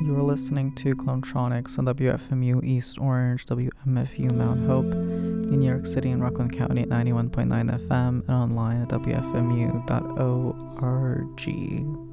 You're listening to Clonetronics on WFMU East Orange, WMFU Mount Hope, in New York City and Rockland County at 91.9 FM, and online at WFMU.org.